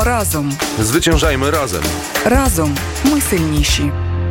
разом. Зwyciężajmy razem. Разом ми сильніші.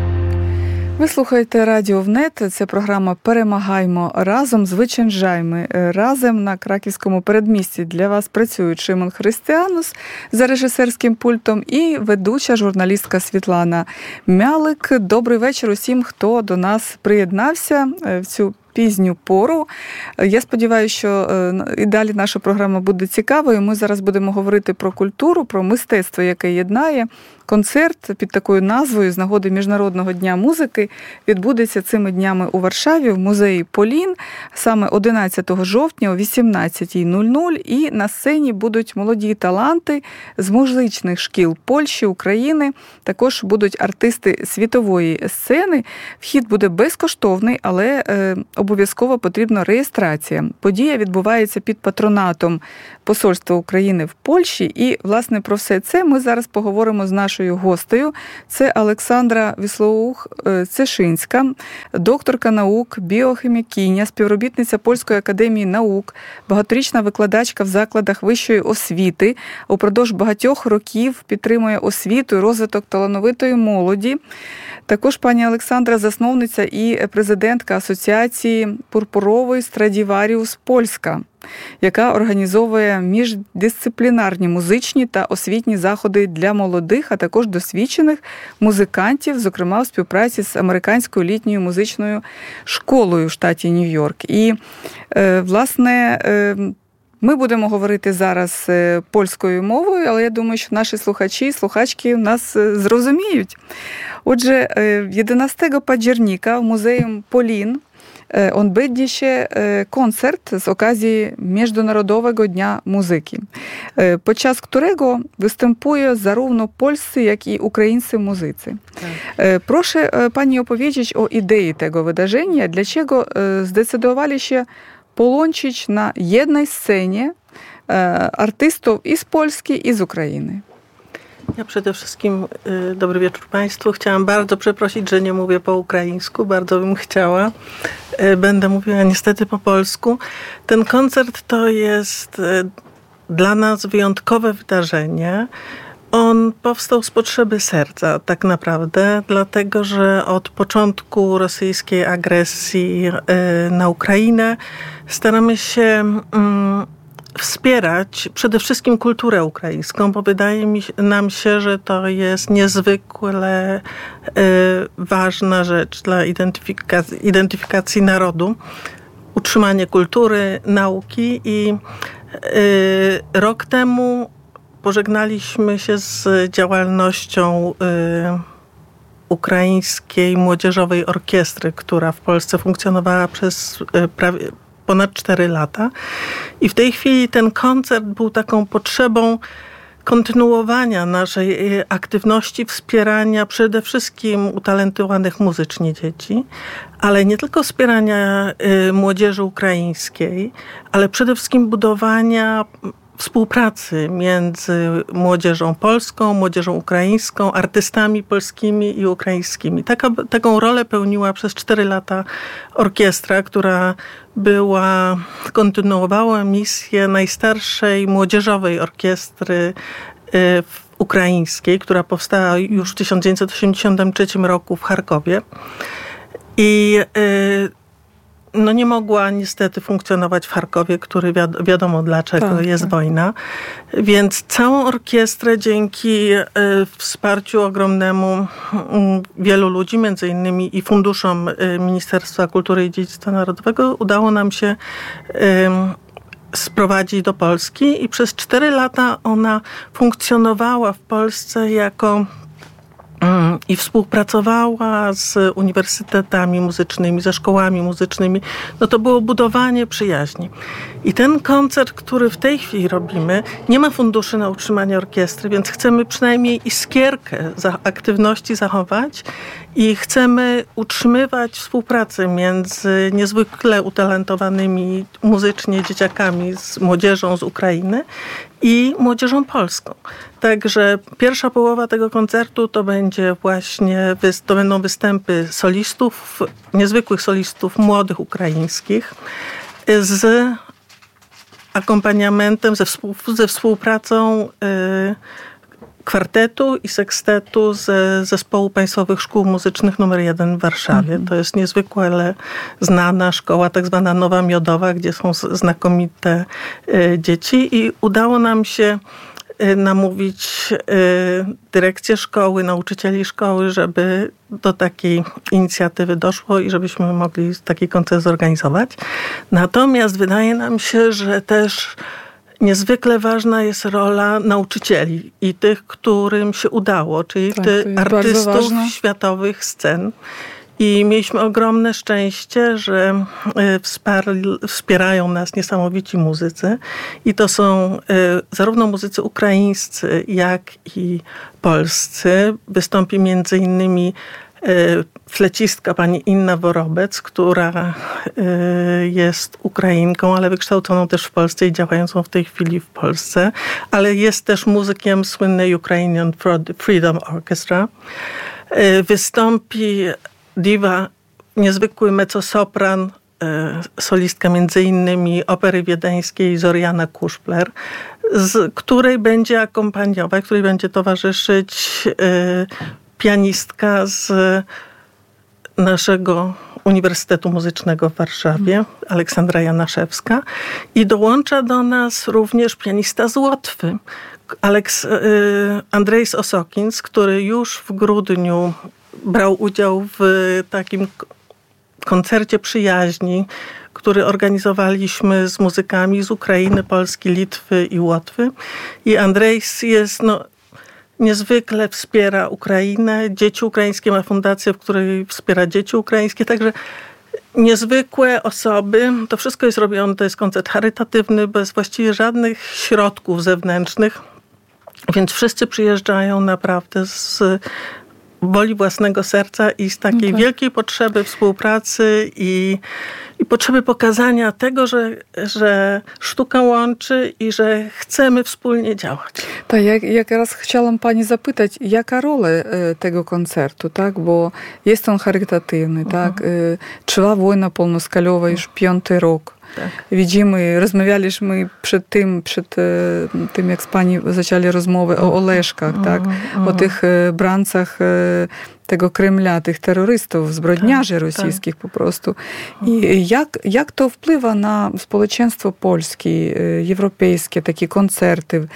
Ви слухаєте Радіо ВНЕТ. Це програма «Перемагаймо разом, зwyciężajmy разом» на Краківському передмісті. Для вас працюють Шимон Христианус за режисерським пультом і ведуча журналістка Світлана Мялик. Добрий вечір усім, хто до нас приєднався в цю пізню пору. Я сподіваюся, що і далі наша програма буде цікавою. Ми зараз будемо говорити про культуру, про мистецтво, яке єднає. Концерт під такою назвою з нагоди Міжнародного дня музики відбудеться цими днями у Варшаві в музеї Полін, саме 11 жовтня о 18:00. І на сцені будуть молоді таланти з музичних шкіл Польщі, України. Також будуть артисти світової сцени. Вхід буде безкоштовний, але обов'язково потрібна реєстрація. Подія відбувається під патронатом Посольства України в Польщі. І, власне, про все це ми зараз поговоримо з нашою гостею. Це Олександра Віслоух-Цешинська, докторка наук, біохімікиня, співробітниця Польської академії наук, багаторічна викладачка в закладах вищої освіти. Упродовж багатьох років підтримує освіту і розвиток талановитої молоді. Також пані Олександра засновниця і президентка Асоціації Пурпуровий Страдіваріус Польська, яка організовує міждисциплінарні музичні та освітні заходи для молодих, а також досвідчених музикантів, зокрема у співпраці з Американською літньою музичною школою в штаті Нью-Йорк. І, власне, ми будемо говорити зараз польською мовою, але я думаю, що наші слухачі і слухачки нас зрозуміють. Отже, 11 października w Muzeum Polin odbędzie się koncert z okazji Międzynarodowego Dnia Muzyki, podczas którego występują zarówno polscy, jak i ukraińscy muzycy. Proszę pani opowiedzieć o idei tego wydarzenia, dlaczego zdecydowali się połączyć na jednej scenie artystów i z Polski, i z Ukrainy. Ja przede wszystkim, dobry wieczór Państwu. Chciałam bardzo przeprosić, że nie mówię po ukraińsku. Bardzo bym chciała. Będę mówiła niestety po polsku. Ten koncert to jest dla nas wyjątkowe wydarzenie. On powstał z potrzeby serca tak naprawdę, dlatego że od początku rosyjskiej agresji na Ukrainę staramy się wspierać przede wszystkim kulturę ukraińską, bo wydaje nam się, że to jest niezwykle ważna rzecz dla identyfikacji narodu, utrzymanie kultury, nauki i rok temu pożegnaliśmy się z działalnością ukraińskiej młodzieżowej orkiestry, która w Polsce funkcjonowała przez ponad 4 lata. I w tej chwili ten koncert był taką potrzebą kontynuowania naszej aktywności, wspierania przede wszystkim utalentowanych muzycznie dzieci, ale nie tylko wspierania młodzieży ukraińskiej, ale przede wszystkim budowania współpracy między młodzieżą polską, młodzieżą ukraińską, artystami polskimi i ukraińskimi. Taką rolę pełniła przez 4 lata orkiestra, która kontynuowała misję najstarszej młodzieżowej orkiestry ukraińskiej, która powstała już w 1983 roku w Charkowie. I nie mogła niestety funkcjonować w Charkowie, który wiadomo dlaczego, jest wojna. Więc całą orkiestrę dzięki wsparciu ogromnemu wielu ludzi, między innymi i funduszom Ministerstwa Kultury i Dziedzictwa Narodowego, udało nam się sprowadzić do Polski i przez 4 lata ona funkcjonowała w Polsce i współpracowała z uniwersytetami muzycznymi, ze szkołami muzycznymi. To było budowanie przyjaźni. I ten koncert, który w tej chwili robimy, nie ma funduszy na utrzymanie orkiestry, więc chcemy przynajmniej iskierkę aktywności zachować i chcemy utrzymywać współpracę między niezwykle utalentowanymi muzycznie dzieciakami, z młodzieżą z Ukrainy i młodzieżą polską. Także pierwsza połowa tego koncertu to będą występy solistów, niezwykłych solistów młodych ukraińskich z akompaniamentem, ze współpracą kwartetu i sekstetu ze Zespołu Państwowych Szkół Muzycznych nr 1 w Warszawie. To jest niezwykle znana szkoła, tak zwana Nowa Miodowa, gdzie są znakomite dzieci i udało nam się namówić dyrekcję szkoły, nauczycieli szkoły, żeby do takiej inicjatywy doszło i żebyśmy mogli taki koncert zorganizować. Natomiast wydaje nam się, że też niezwykle ważna jest rola nauczycieli i tych, którym się udało, czyli artystów światowych scen. I mieliśmy ogromne szczęście, że wspierają nas niesamowici muzycy. I to są zarówno muzycy ukraińscy, jak i polscy. Wystąpi między innymi flecistka pani Inna Worobec, która jest Ukrainką, ale wykształconą też w Polsce i działającą w tej chwili w Polsce. Ale jest też muzykiem słynnej Ukrainian Freedom Orchestra. Wystąpi diwa, niezwykły mezzosopran, solistka między innymi Opery Wiedeńskiej Zoriana Kuszpler, z której będzie akompaniować, której będzie towarzyszyć pianistka z naszego Uniwersytetu Muzycznego w Warszawie, Aleksandra Janaszewska. I dołącza do nas również pianista z Łotwy, Andrzej Osokins, który już w grudniu brał udział w takim koncercie przyjaźni, który organizowaliśmy z muzykami z Ukrainy, Polski, Litwy i Łotwy. I Andrzejs jest, niezwykle wspiera Ukrainę. Dzieci ukraińskie ma fundację, w której wspiera dzieci ukraińskie. Także niezwykłe osoby. To wszystko jest robione, to jest koncert charytatywny, bez właściwie żadnych środków zewnętrznych. Więc wszyscy przyjeżdżają naprawdę z woli własnego serca i z takiej wielkiej potrzeby współpracy i potrzeby pokazania tego, że sztuka łączy i że chcemy wspólnie działać. Tak, ja teraz chciałam pani zapytać, jaka rola tego koncertu, tak? Bo jest on charytatywny, tak? Trwa wojna pełnoskalowa już 5. rok. Tak. Widzimy, rozmawialiśmy przed tym, jak z pani zaczęli rozmowę o Oleszkach, tak? O tych brancach tego Kremla, tych terrorystów, zbrodniarzy rosyjskich po prostu. I jak to wpływa na społeczeństwo polskie, europejskie, takie koncerty,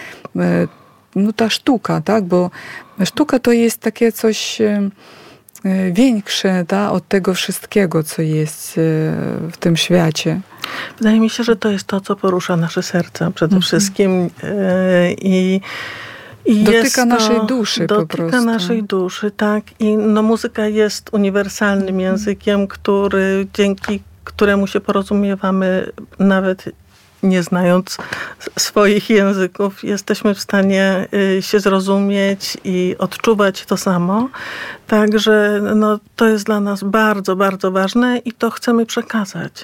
ta sztuka, tak? Bo sztuka to jest takie coś większe, tak? Od tego wszystkiego, co jest w tym świecie. Wydaje mi się, że to jest to, co porusza nasze serca przede wszystkim. I dotyka naszej duszy po prostu. Dotyka naszej duszy, tak. I muzyka jest uniwersalnym językiem, dzięki któremu się porozumiewamy nawet nie znając swoich języków, jesteśmy w stanie się zrozumieć i odczuwać to samo. Także to jest dla nas bardzo, bardzo ważne i to chcemy przekazać.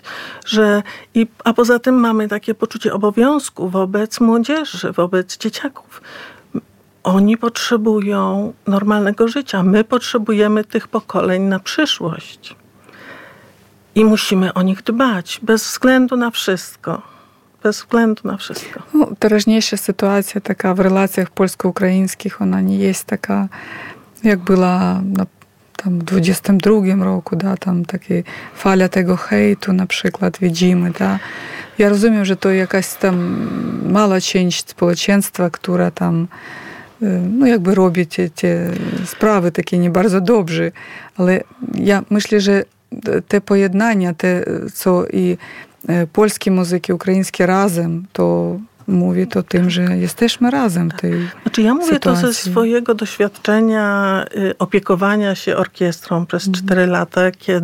A poza tym mamy takie poczucie obowiązku wobec młodzieży, wobec dzieciaków. Oni potrzebują normalnego życia. My potrzebujemy tych pokoleń na przyszłość. I musimy o nich dbać, bez względu na wszystko. Bez względu na wszystko. Teraźniejsza sytuacja taka w relacjach polsko-ukraińskich, ona nie jest taka, jak była tam w 22 roku, tam takie fala tego hejtu na przykład widzimy, Ja rozumiem, że to jakaś tam mała część społeczeństwa, która tam jakby robi te sprawy takie nie bardzo dobrze, ale ja myślę, że te pojednania, co i polskie muzyki, ukraińskie razem, to mówi to tym, że jesteśmy razem w tej ja mówię sytuacji. To ze swojego doświadczenia opiekowania się orkiestrą przez 4 lata,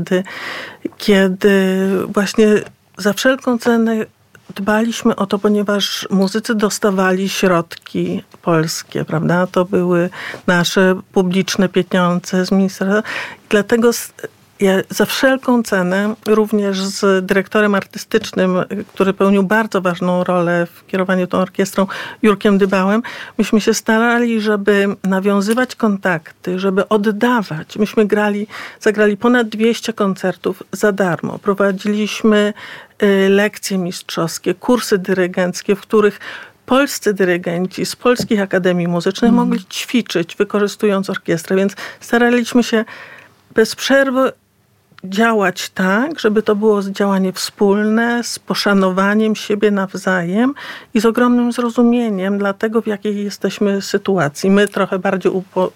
kiedy właśnie za wszelką cenę dbaliśmy o to, ponieważ muzycy dostawali środki polskie, prawda? To były nasze publiczne pieniądze z ministerstwa. Dlatego ja za wszelką cenę, również z dyrektorem artystycznym, który pełnił bardzo ważną rolę w kierowaniu tą orkiestrą, Jurkiem Dybałem, myśmy się starali, żeby nawiązywać kontakty, żeby oddawać. Myśmy zagrali ponad 200 koncertów za darmo. Prowadziliśmy lekcje mistrzowskie, kursy dyrygenckie, w których polscy dyrygenci z polskich akademii muzycznych mogli ćwiczyć, wykorzystując orkiestrę, więc staraliśmy się bez przerwy działać tak, żeby to było działanie wspólne, z poszanowaniem siebie nawzajem i z ogromnym zrozumieniem dla tego, w jakiej jesteśmy sytuacji. My trochę bardziej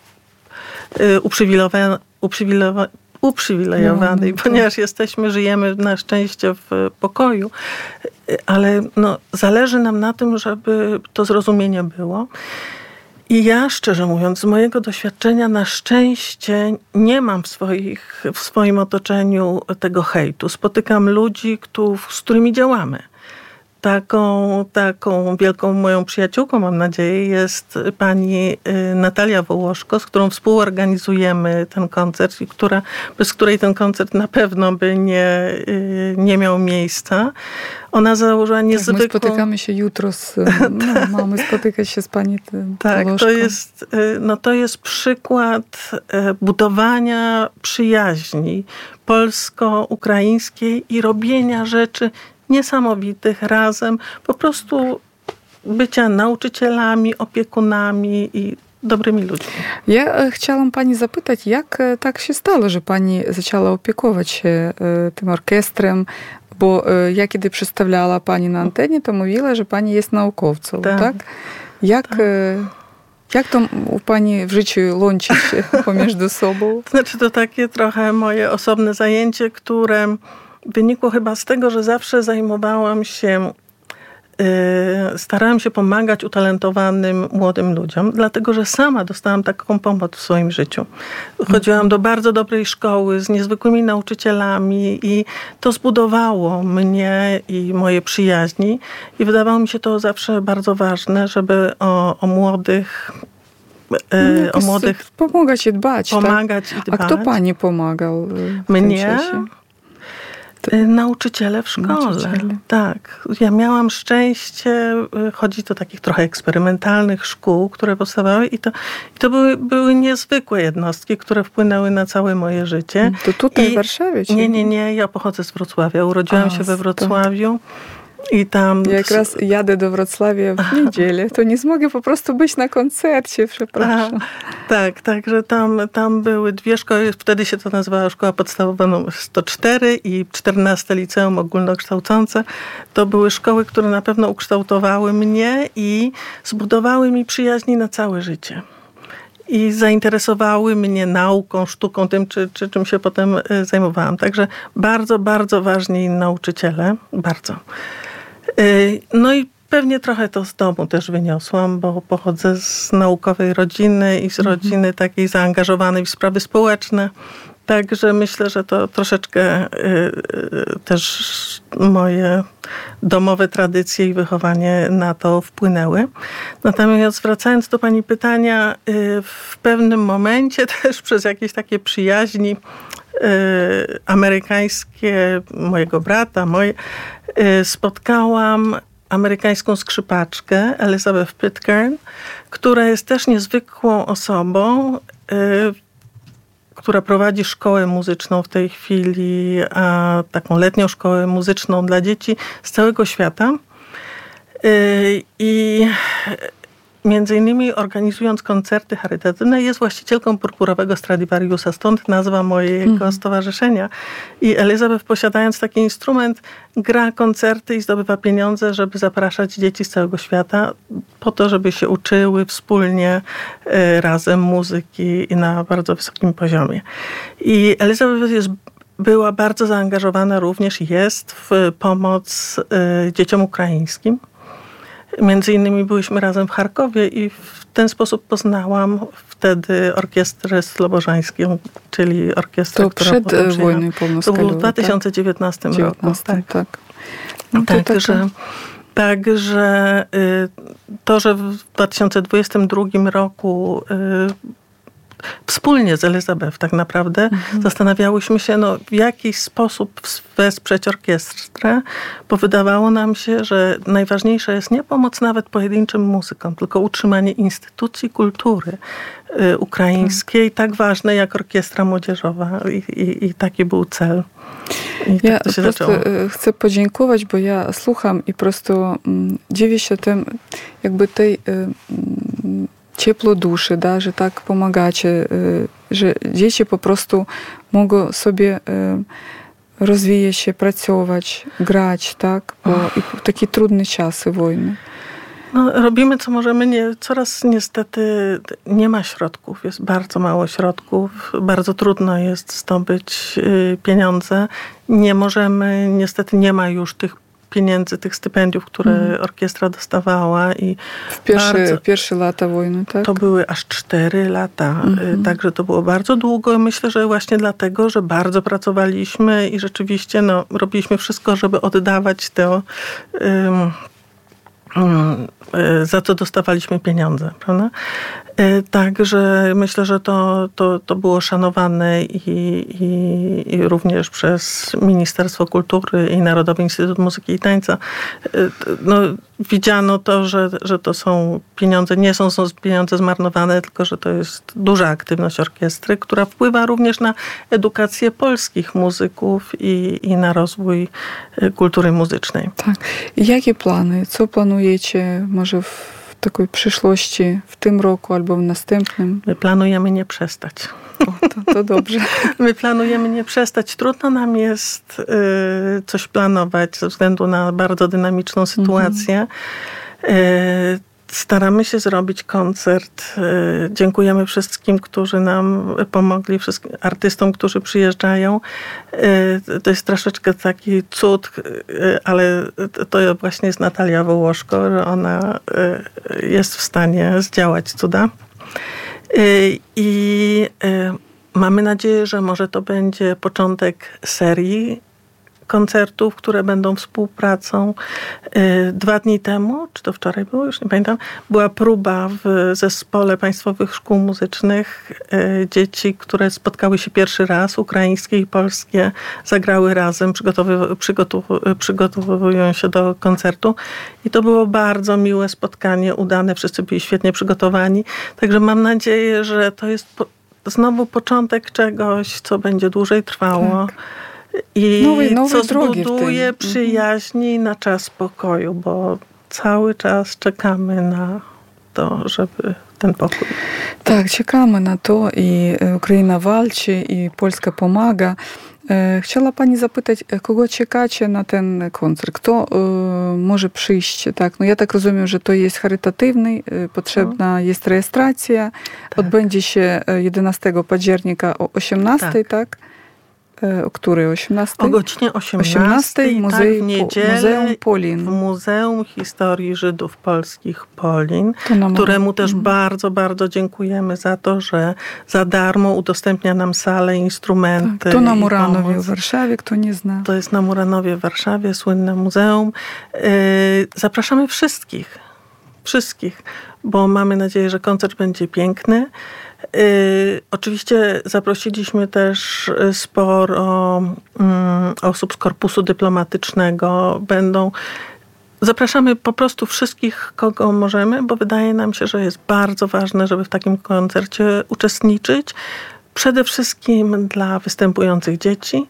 uprzywilejowanej, ponieważ żyjemy na szczęście w pokoju, ale zależy nam na tym, żeby to zrozumienie było. I ja, szczerze mówiąc, z mojego doświadczenia na szczęście nie mam w swoim otoczeniu tego hejtu. Spotykam ludzi, z którymi działamy. Taką wielką moją przyjaciółką, mam nadzieję, jest pani Natalia Wołoszko, z którą współorganizujemy ten koncert i bez której ten koncert na pewno by nie miał miejsca. Ona założyła niezwykłą... My spotykamy się jutro mamy spotykać się z pani Wołoszką. To jest przykład budowania przyjaźni polsko-ukraińskiej i robienia rzeczy niesamowitych razem, po prostu bycia nauczycielami, opiekunami i dobrymi ludźmi. Ja chciałam pani zapytać, jak tak się stało, że pani zaczęła opiekować się tym orkiestrem, bo ja kiedy przedstawiała pani na antenie, to mówiła, że pani jest naukowcą, tak? Jak to u pani w życiu łączyć się pomiędzy sobą? To takie trochę moje osobne zajęcie, które wynikło chyba z tego, że zawsze starałam się pomagać utalentowanym młodym ludziom, dlatego że sama dostałam taką pomoc w swoim życiu. Chodziłam do bardzo dobrej szkoły z niezwykłymi nauczycielami i to zbudowało mnie i moje przyjaźni i wydawało mi się to zawsze bardzo ważne, żeby o młodych pomagać i dbać. Pomagać tak? I dbać. A kto pani pomagał? Mnie? Nauczyciele w szkole. Tak. Ja miałam szczęście chodzić do takich trochę eksperymentalnych szkół, które powstawały i to były niezwykłe jednostki, które wpłynęły na całe moje życie. To tutaj w Warszawie? Nie. Ja pochodzę z Wrocławia. Urodziłam się we Wrocławiu. I tam... Jak raz jadę do Wrocławia w niedzielę, to nie mogę po prostu być na koncercie, przepraszam. Także tam były dwie szkoły, wtedy się to nazywała Szkoła Podstawowa nr 104 i 14 Liceum Ogólnokształcące. To były szkoły, które na pewno ukształtowały mnie i zbudowały mi przyjaźni na całe życie. I zainteresowały mnie nauką, sztuką, tym, czym się potem zajmowałam. Także bardzo, bardzo ważni nauczyciele. Bardzo. I pewnie trochę to z domu też wyniosłam, bo pochodzę z naukowej rodziny i z rodziny takiej zaangażowanej w sprawy społeczne. Także myślę, że to troszeczkę też moje domowe tradycje i wychowanie na to wpłynęły. Natomiast wracając do pani pytania, w pewnym momencie też przez jakieś takie przyjaźni amerykańskie mojego brata, spotkałam amerykańską skrzypaczkę Elizabeth Pitcairn, która jest też niezwykłą osobą, która prowadzi szkołę muzyczną w tej chwili, taką letnią szkołę muzyczną dla dzieci z całego świata. I między innymi organizując koncerty charytatywne jest właścicielką purpurowego Stradivariusa, stąd nazwa mojego stowarzyszenia. I Elizabeth, posiadając taki instrument, gra koncerty i zdobywa pieniądze, żeby zapraszać dzieci z całego świata po to, żeby się uczyły wspólnie razem muzyki i na bardzo wysokim poziomie. I Elizabeth była bardzo zaangażowana również, jest w pomoc dzieciom ukraińskim. Między innymi byliśmy razem w Charkowie i w ten sposób poznałam wtedy orkiestrę slobożańską, czyli orkiestrę, która przed wojną to było w 2019 roku. Tak. Także to, że w 2022 roku wspólnie z Elizabeth tak naprawdę zastanawiałyśmy się, w jaki sposób wesprzeć orkiestrę, bo wydawało nam się, że najważniejsza jest nie pomoc nawet pojedynczym muzykom, tylko utrzymanie instytucji kultury ukraińskiej, tak ważnej jak orkiestra młodzieżowa i taki był cel. I ja tak to się просто zaczęło. Chcę podziękować, bo ja słucham i просто dziwię się tym, jakby tej ciepło duszy, da, że tak pomagacie, że dzieci po prostu mogą sobie rozwijać się, pracować, grać, tak? Bo i takie trudne czasy wojny. No, robimy co możemy. Coraz niestety nie ma środków. Jest bardzo mało środków. Bardzo trudno jest zdobyć pieniądze. Nie możemy, niestety nie ma już tych pieniędzy, tych stypendiów, które orkiestra dostawała. I w pierwsze lata wojny, tak? To były aż 4 lata. Także to było bardzo długo. Myślę, że właśnie dlatego, że bardzo pracowaliśmy i rzeczywiście robiliśmy wszystko, żeby oddawać to za co dostawaliśmy pieniądze, prawda? Także myślę, że to było szanowane i również przez Ministerstwo Kultury i Narodowy Instytut Muzyki i Tańca. Widziano to, że to są pieniądze, nie są pieniądze zmarnowane, tylko że to jest duża aktywność orkiestry, która wpływa również na edukację polskich muzyków i na rozwój kultury muzycznej. Tak. Jakie plany? Co planujecie może w takiej przyszłości, w tym roku albo w następnym? My planujemy nie przestać. To dobrze. My planujemy nie przestać. Trudno nam jest coś planować ze względu na bardzo dynamiczną sytuację. Staramy się zrobić koncert. Dziękujemy wszystkim, którzy nam pomogli, wszystkim artystom, którzy przyjeżdżają. To jest troszeczkę taki cud, ale to właśnie jest Natalia Wołoszko, że ona jest w stanie zdziałać cuda. I mamy nadzieję, że może to będzie początek serii koncertów, które będą współpracą. 2 dni temu, czy to wczoraj było, już nie pamiętam, była próba w zespole Państwowych Szkół Muzycznych. Dzieci, które spotkały się pierwszy raz, ukraińskie i polskie, zagrały razem, przygotowują się do koncertu. I to było bardzo miłe spotkanie, udane, wszyscy byli świetnie przygotowani. Także mam nadzieję, że to jest znowu początek czegoś, co będzie dłużej trwało. Tak. I co zbuduje przyjaźni na czas pokoju, bo cały czas czekamy na to, żeby ten pokój. Tak, czekamy na to i Ukraina walczy i Polska pomaga. Chciała pani zapytać, kogo czekacie na ten koncert? Kto może przyjść? Tak, ja tak rozumiem, że to jest charytatywny, potrzebna jest rejestracja. Tak. Odbędzie się 11 października o 18, tak? O której? 18? O godzinie 18 w Muzeum Polin. W Muzeum Historii Żydów Polskich Polin, któremu też bardzo, bardzo dziękujemy za to, że za darmo udostępnia nam salę, instrumenty. Tak, to na Muranowie w Warszawie, kto nie zna. To jest na Muranowie w Warszawie, słynne muzeum. Zapraszamy wszystkich, bo mamy nadzieję, że koncert będzie piękny. Oczywiście zaprosiliśmy też sporo osób z korpusu dyplomatycznego. Zapraszamy po prostu wszystkich, kogo możemy, bo wydaje nam się, że jest bardzo ważne, żeby w takim koncercie uczestniczyć. Przede wszystkim dla występujących dzieci,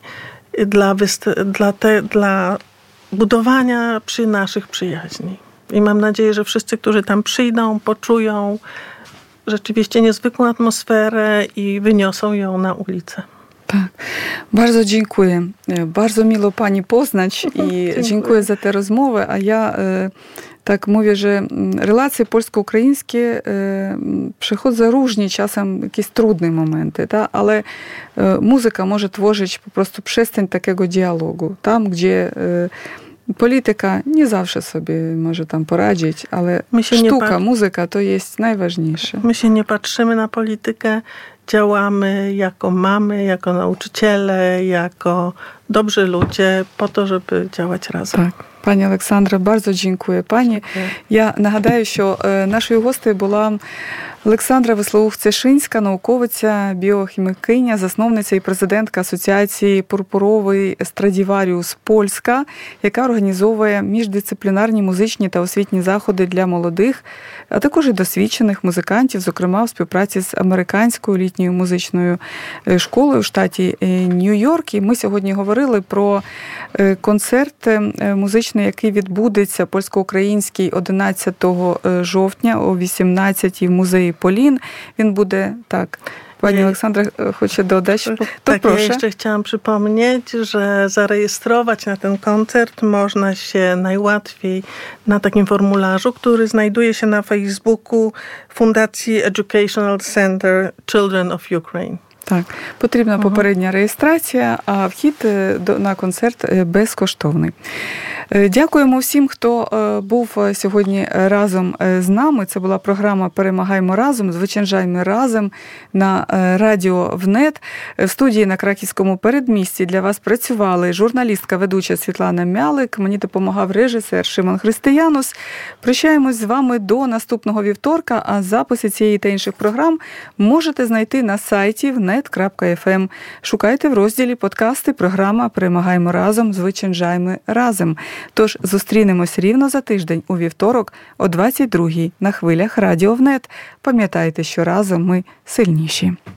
dla budowania naszych przyjaźni. I mam nadzieję, że wszyscy, którzy tam przyjdą, poczują rzeczywiście niezwykłą atmosferę i wyniosą ją na ulicę. Tak. Bardzo dziękuję. Bardzo miło pani poznać i dziękuję za tę rozmowę. A ja tak mówię, że relacje polsko-ukraińskie przechodzą różnie, czasem jakieś trudne momenty, tak? Ale muzyka może tworzyć po prostu przestrzeń takiego dialogu. Tam, gdzie polityka nie zawsze sobie może tam poradzić, ale sztuka, muzyka to jest najważniejsze. My się nie patrzymy na politykę, działamy jako mamy, jako nauczyciele, jako dobrzy ludzie po to, żeby działać разом. Так. Пані Олександра, bardzo dziękuję. Пані, я нагадаю, що нашою гостею була Олександра Веслоух-Цешинська, науковиця, біохімікиня, засновниця і президентка Асоціації «Пурпуровий Страдіваріус Польська», яка організовує міждисциплінарні музичні та освітні заходи для молодих, а також і досвідчених музикантів, зокрема в співпраці з американською літньою музичною школою в штаті Нью-Йорк. І ми сьогодні говорили про концерт музичний, який відбудеться польсько-український 11 жовтня о 18-й в музеї Полін. Він буде tak. Pani Aleksandra chce dodać? Tak, ja jeszcze chciałam przypomnieć, że zarejestrować na ten koncert można się najłatwiej na takim formularzu, który znajduje się na Facebooku Fundacji Educational Center Children of Ukraine. Так, потрібна попередня реєстрація, а вхід на концерт безкоштовний. Дякуємо всім, хто був сьогодні разом з нами. Це була програма «Перемагаймо разом», «Звичайжаймо разом» на радіо ВНЕТ. В студії на Краківському передмісті для вас працювали журналістка, ведуча Світлана Мялик, мені допомагав режисер Шимон Християнус. Прощаємось з вами до наступного вівторка, а записи цієї та інших програм можете знайти на сайті vnet.fm. Шукайте в розділі «Подкасти» програма «Перемагаймо разом, звичайжаймо разом». Тож зустрінемось рівно за тиждень у вівторок о 22-й на хвилях Радіо ВНЕТ. Пам'ятайте, що разом ми сильніші.